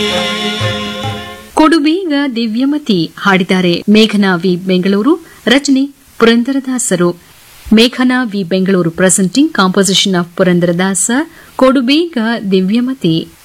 ಕೊಡುಬೇಗ ದಿವ್ಯಮತಿ ಹಾಡಿದ್ದಾರೆ ಮೇಘನಾ ವಿ ಬೆಂಗಳೂರು, ರಚನೆ ಪುರಂದರದಾಸರು. ಮೇಘನಾ V Bengaluru presenting composition of Purandaradasa, ಕೊಡುಬೇಗ ದಿವ್ಯಮತಿ.